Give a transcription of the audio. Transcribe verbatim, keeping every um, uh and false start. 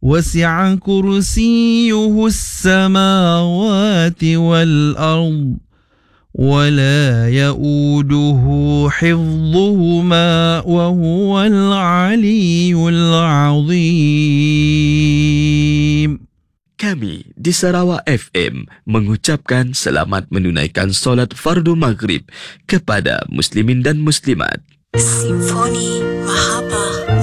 وسع كرسيه السماوات والأرض ولا يؤوده حفظهما وهو العلي العظيم. Kami di Sarawak F M mengucapkan selamat menunaikan solat fardu maghrib kepada muslimin dan muslimat. Simfoni Mahaba.